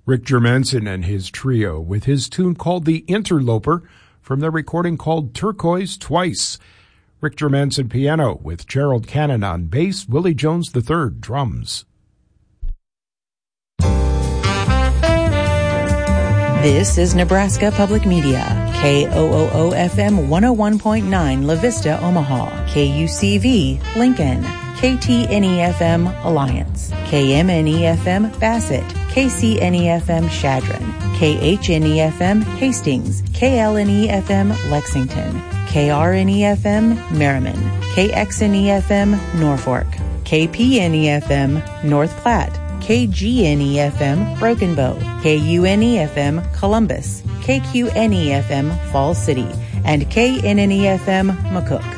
Rick Germanson and his trio with his tune called The Interloper from their recording called Turquoise Twice. Rick Germanson piano with Gerald Cannon on bass, Willie Jones III drums. This is Nebraska Public Media, KOOO-FM 101.9 La Vista, Omaha, KUCV, Lincoln, KTNE-FM, Alliance, KMNE-FM, Bassett, KCNE-FM, Chadron, KHNE-FM, Hastings, KLNE-FM, Lexington, KRNE-FM, Merriman, KXNE-FM, Norfolk, KPNE-FM, North Platte, KGNE-FM, Broken Bow, KUNE-FM, Columbus, KQNE-FM, Falls City, and KNNE-FM, McCook.